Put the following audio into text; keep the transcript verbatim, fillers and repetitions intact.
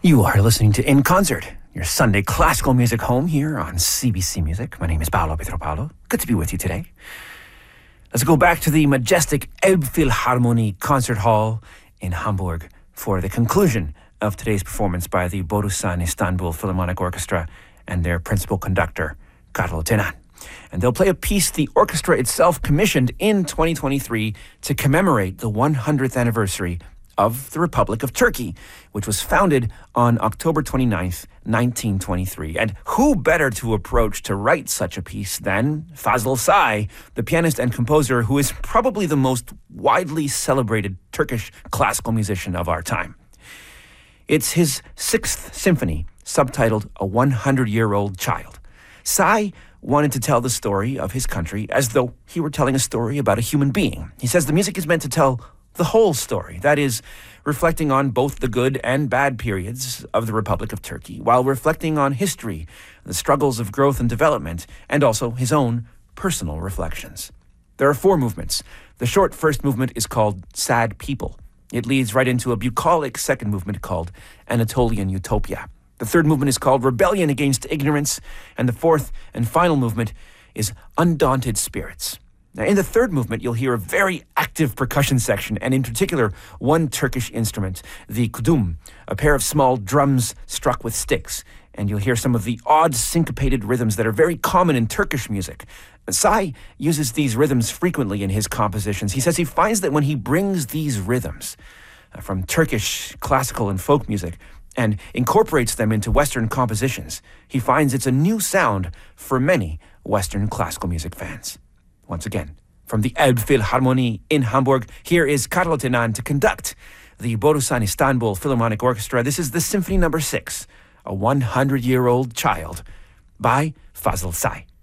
You are listening to In Concert, your Sunday classical music home here on C B C Music. My name is Paolo Petropaulo. Good to be with you today. Let's go back to the majestic Elbphilharmonie Concert Hall in Hamburg for the conclusion of today's performance by the Borusan Istanbul Philharmonic Orchestra and their principal conductor, Karol Tenan. And they'll play a piece the orchestra itself commissioned in twenty twenty-three to commemorate the one hundredth anniversary of the Republic of Turkey, which was founded on October twenty-ninth, nineteen twenty-three. And who better to approach to write such a piece than Fazıl Say, the pianist and composer who is probably the most widely celebrated Turkish classical musician of our time. It's his sixth symphony, subtitled A one hundred year old Child. Say wanted to tell the story of his country as though he were telling a story about a human being. He says the music is meant to tell the whole story, that is, reflecting on both the good and bad periods of the Republic of Turkey, while reflecting on history, the struggles of growth and development, and also his own personal reflections. There are four movements. The short first movement is called Sad People. It leads right into a bucolic second movement called Anatolian Utopia. The third movement is called Rebellion Against Ignorance, and the fourth and final movement is Undaunted Spirits. Now, in the third movement, you'll hear a very active percussion section, and in particular, one Turkish instrument, the kudum, a pair of small drums struck with sticks. And you'll hear some of the odd syncopated rhythms that are very common in Turkish music. Say uses these rhythms frequently in his compositions. He says he finds that when he brings these rhythms uh, from Turkish classical and folk music and incorporates them into Western compositions, he finds it's a new sound for many Western classical music fans. Once again, from the Elbphilharmonie in Hamburg, here is Karol Tenan to conduct the Borusan Istanbul Philharmonic Orchestra. This is the Symphony Number Six, A one hundred year old Child, by Fazıl Say.